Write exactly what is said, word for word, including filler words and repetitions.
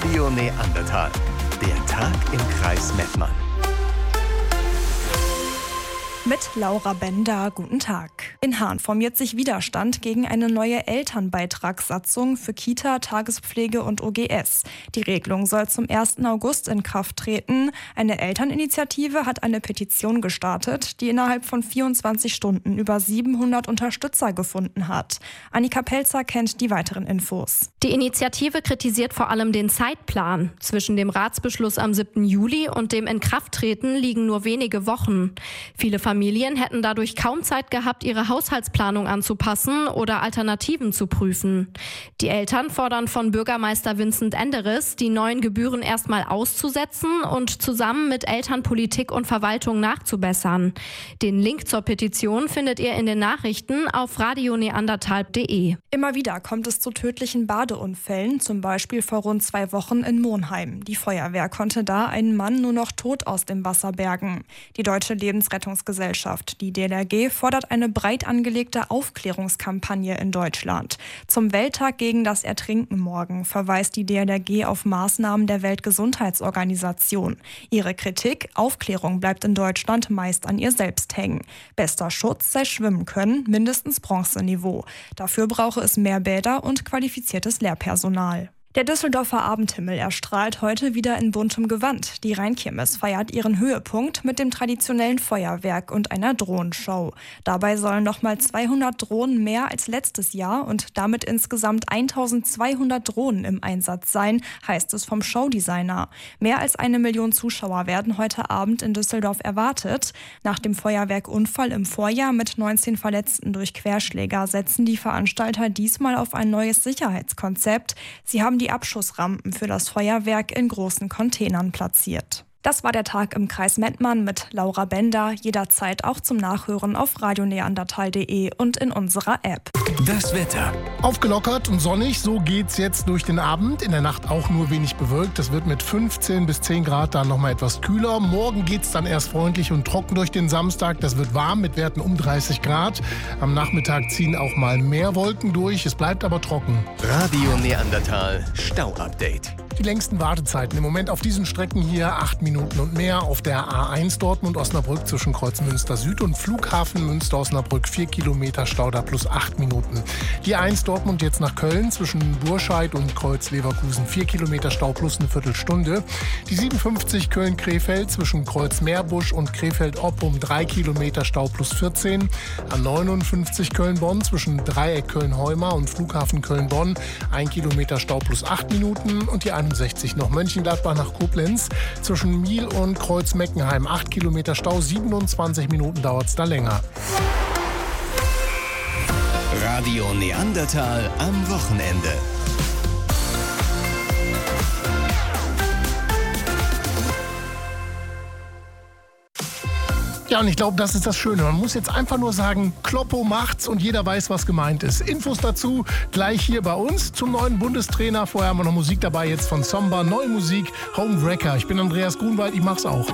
Radio Neandertal. Der Tag im Kreis Mettmann. Mit Laura Bender, guten Tag. In Hahn formiert sich Widerstand gegen eine neue Elternbeitragssatzung für Kita, Tagespflege und O G S. Die Regelung soll zum ersten August in Kraft treten. Eine Elterninitiative hat eine Petition gestartet, die innerhalb von vierundzwanzig Stunden über siebenhundert Unterstützer gefunden hat. Annika Pelzer kennt die weiteren Infos. Die Initiative kritisiert vor allem den Zeitplan. Zwischen dem Ratsbeschluss am siebten Juli und dem Inkrafttreten liegen nur wenige Wochen. Viele Familien hätten dadurch kaum Zeit gehabt, ihre Haushaltsplanung anzupassen oder Alternativen zu prüfen. Die Eltern fordern von Bürgermeister Vincent Enderes, die neuen Gebühren erstmal auszusetzen und zusammen mit Eltern, Politik und Verwaltung nachzubessern. Den Link zur Petition findet ihr in den Nachrichten auf radio neandertal punkt de. Immer wieder kommt es zu tödlichen Badeunfällen, zum Beispiel vor rund zwei Wochen in Monheim. Die Feuerwehr konnte da einen Mann nur noch tot aus dem Wasser bergen. Die Deutsche Lebensrettungsgesellschaft, die D L R G, fordert eine breit angelegte Aufklärungskampagne in Deutschland. Zum Welttag gegen das Ertrinken morgen verweist die D L R G auf Maßnahmen der Weltgesundheitsorganisation. Ihre Kritik: Aufklärung bleibt in Deutschland meist an ihr selbst hängen. Bester Schutz sei Schwimmen können, mindestens Bronzeniveau. Dafür brauche es mehr Bäder und qualifiziertes Lehrpersonal. Der Düsseldorfer Abendhimmel erstrahlt heute wieder in buntem Gewand. Die Rheinkirmes feiert ihren Höhepunkt mit dem traditionellen Feuerwerk und einer Drohnenshow. Dabei sollen nochmal zweihundert Drohnen mehr als letztes Jahr und damit insgesamt eintausendzweihundert Drohnen im Einsatz sein, heißt es vom Showdesigner. Mehr als eine Million Zuschauer werden heute Abend in Düsseldorf erwartet. Nach dem Feuerwerkunfall im Vorjahr mit neunzehn Verletzten durch Querschläger setzen die Veranstalter diesmal auf ein neues Sicherheitskonzept. Sie haben die Die Abschussrampen für das Feuerwerk in großen Containern platziert. Das war der Tag im Kreis Mettmann mit Laura Bender. Jederzeit auch zum Nachhören auf radio neandertal punkt de und in unserer App. Das Wetter. Aufgelockert und sonnig, so geht's jetzt durch den Abend. In der Nacht auch nur wenig bewölkt. Es wird mit fünfzehn bis zehn Grad dann nochmal etwas kühler. Morgen geht's dann erst freundlich und trocken durch den Samstag. Das wird warm mit Werten um dreißig Grad. Am Nachmittag ziehen auch mal mehr Wolken durch. Es bleibt aber trocken. Radio Neandertal Stau-Update. Die längsten Wartezeiten im Moment auf diesen Strecken hier acht Minuten und mehr. Auf der A eins Dortmund-Osnabrück zwischen Kreuz Münster Süd und Flughafen Münster-Osnabrück vier Kilometer Stau, da plus acht Minuten. Die A eins Dortmund jetzt nach Köln zwischen Burscheid und Kreuz Leverkusen vier Kilometer Stau plus eine Viertelstunde. Die siebenundfünfzig Köln-Krefeld zwischen Kreuz Meerbusch und Krefeld-Oppum drei Kilometer Stau plus vierzehn. A neunundfünfzig Köln-Bonn zwischen Dreieck Köln-Heumar und Flughafen Köln-Bonn ein Kilometer Stau plus acht Minuten. Und die einundsechzig noch Mönchengladbach nach Koblenz zwischen Miel und Kreuz Meckenheim acht Kilometer Stau, siebenundzwanzig Minuten dauert es da länger. Radio Neandertal am Wochenende. Ja, und ich glaube, das ist das Schöne. Man muss jetzt einfach nur sagen, Kloppo macht's und jeder weiß, was gemeint ist. Infos dazu gleich hier bei uns zum neuen Bundestrainer. Vorher haben wir noch Musik dabei, jetzt von Zomba. Neue Musik, Homewrecker. Ich bin Andreas Grunwald, ich mach's auch.